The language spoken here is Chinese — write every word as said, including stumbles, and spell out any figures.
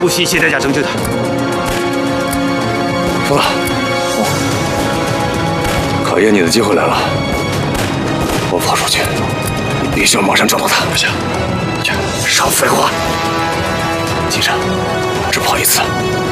不惜一切代价拯救他。 收到。考验你的机会来了。我跑出去，你必须要马上找到他。 不行，去。 少废话。记着，只跑一次。